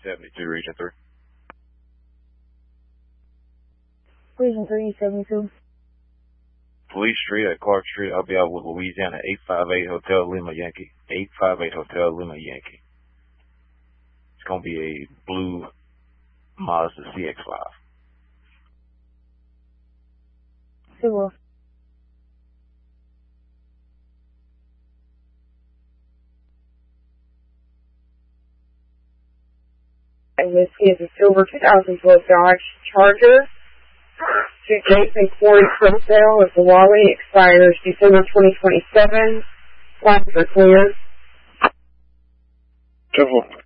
72, Region 3. Region 3, 72. Police Street at Clark Street. I'll be out with Louisiana 858 Hotel Lima Yankee. 858 Hotel Lima Yankee. It's going to be a blue Mazda CX-5. Silver. And this is a silver 2012 Dodge Charger to Jason Corey from sale as the Wally expires December 2027. Lines are clear. Careful.